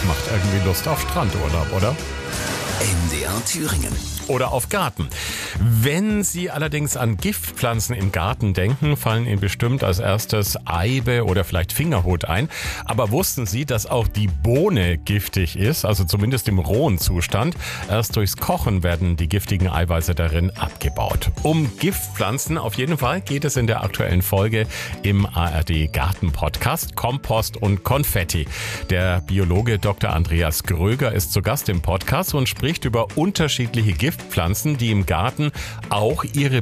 Macht irgendwie Lust auf Strandurlaub, oder? NDR Thüringen. Oder auf Garten. Wenn Sie allerdings an Giftpflanzen im Garten denken, fallen Ihnen bestimmt als erstes Eibe oder vielleicht Fingerhut ein. Aber wussten Sie, dass auch die Bohne giftig ist, also zumindest im rohen Zustand? Erst durchs Kochen werden die giftigen Eiweiße darin abgebaut. Um Giftpflanzen auf jeden Fall geht es in der aktuellen Folge im ARD Garten-Podcast Kompost und Konfetti. Der Biologe Dr. Andreas Gröger ist zu Gast im Podcast und spricht über unterschiedliche Giftpflanzen, die im Garten auch ihre